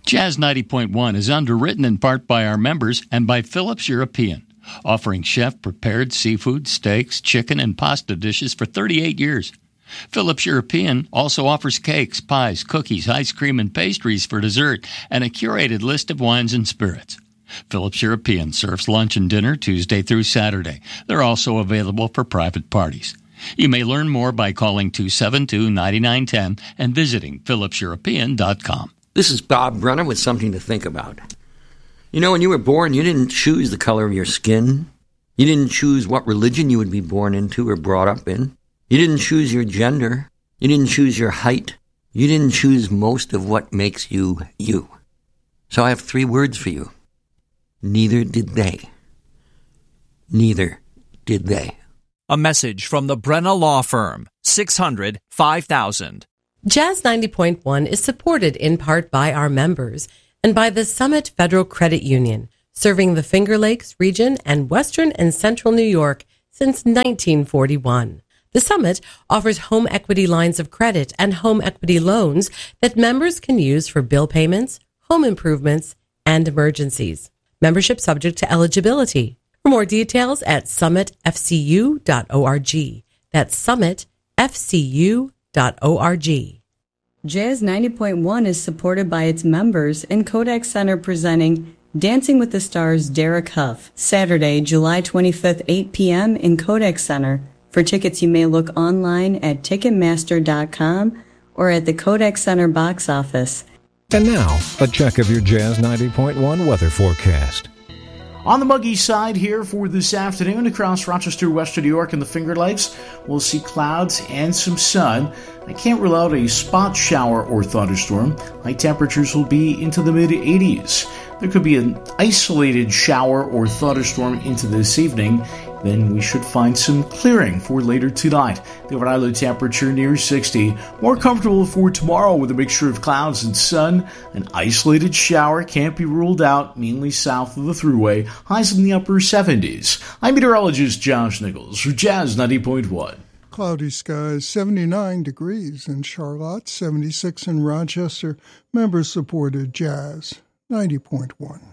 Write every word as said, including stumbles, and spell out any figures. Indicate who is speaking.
Speaker 1: Jazz ninety point one is underwritten in part by our members and by Phillips European, offering chef-prepared seafood, steaks, chicken, and pasta dishes for thirty-eight years. Phillips European also offers cakes, pies, cookies, ice cream, and pastries for dessert, and a curated list of wines and spirits. Phillips European serves lunch and dinner Tuesday through Saturday. They're also available for private parties. You may learn more by calling two seven two, nine nine one zero and visiting phillips european dot com.
Speaker 2: This is Bob Brenner with something to think about. You know, when you were born, you didn't choose the color of your skin. You didn't choose what religion you would be born into or brought up in. You didn't choose your gender. You didn't choose your height. You didn't choose most of what makes you, you. So I have three words for you. Neither did they. Neither did they.
Speaker 3: A message from the Brenna Law Firm, six hundred, five thousand.
Speaker 4: Jazz ninety point one is supported in part by our members and by the Summit Federal Credit Union, serving the Finger Lakes region and western and central New York since nineteen forty-one. The Summit offers home equity lines of credit and home equity loans that members can use for bill payments, home improvements, and emergencies. Membership subject to eligibility. For more details at summit f c u dot org. That's summit f c u dot org.
Speaker 5: Jazz ninety point one is supported by its members and Kodak Center presenting Dancing with the Stars Derek Huff, Saturday, July twenty-fifth, eight p.m. in Kodak Center. For tickets, you may look online at ticketmaster dot com or at the Kodak Center box office.
Speaker 6: And now, a check of your Jazz ninety point one weather forecast.
Speaker 7: On the muggy side here for this afternoon across Rochester, Western New York, and the Finger Lakes, we'll see clouds and some sun. I can't rule out a spot shower or thunderstorm. High temperatures will be into the mid eighties. There could be an isolated shower or thunderstorm into this evening. Then we should find some clearing for later tonight. The overnight low temperature near sixty. More comfortable for tomorrow with a mixture of clouds and sun. An isolated shower can't be ruled out, mainly south of the Thruway. Highs in the upper seventies. I'm meteorologist Josh Nichols for Jazz ninety point one.
Speaker 8: Cloudy skies, seventy-nine degrees in Charlotte, seventy-six in Rochester. Members supported Jazz ninety point one.